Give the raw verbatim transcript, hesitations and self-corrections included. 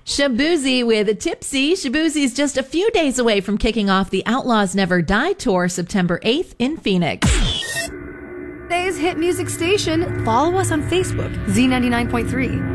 Shaboozey with Tipsy. Shaboozey is just a few days away from kicking off the Outlaws Never Die Tour September eighth in Phoenix. Today's hit music station. Follow us on Facebook, Z ninety-nine point three.